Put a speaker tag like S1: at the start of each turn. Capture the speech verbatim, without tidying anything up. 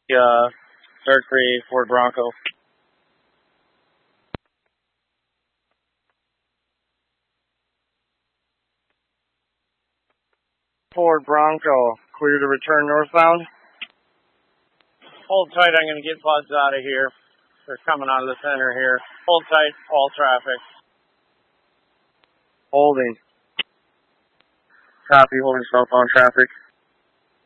S1: Uh, third three, Ford Bronco. Ford Bronco, clear to return northbound. Hold tight, I'm going to get buds out of here. They're coming out of the center here. Hold tight, all traffic. Holding. Copy, holding southbound traffic.